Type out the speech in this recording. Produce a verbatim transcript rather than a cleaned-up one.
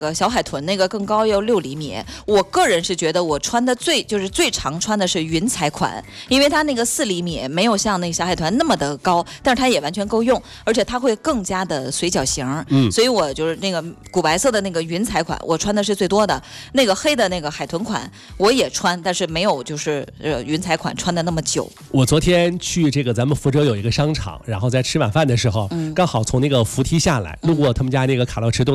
呃，小海豚那个更高，要六厘米。我个人是觉得我穿的最就是最常穿的是云彩款，因为它那个四厘米没有像那个小海豚那么的高，但是它也完全够用，而且它会更加的随脚型。嗯，所以我就是那个古白色的那个云彩款，我穿的是最多的。那个黑的那个海豚款我也穿，但是没有就是呃云彩款穿的那么久。 我昨天去这个咱们福州有一个商场，然后在吃晚饭的时候，嗯、刚好从那个扶梯下来，路过他们家那个卡乐池东。